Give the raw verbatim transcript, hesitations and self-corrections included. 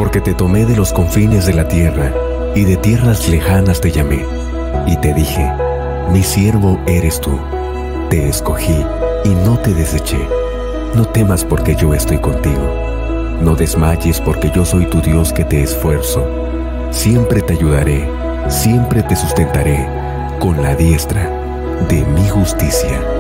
Porque te tomé de los confines de la tierra, y de tierras lejanas te llamé, y te dije, mi siervo eres tú. Te escogí y no te deseché. No temas porque yo estoy contigo. No desmayes porque yo soy tu Dios que te esfuerzo. Siempre te ayudaré, siempre te sustentaré con la diestra de mi justicia.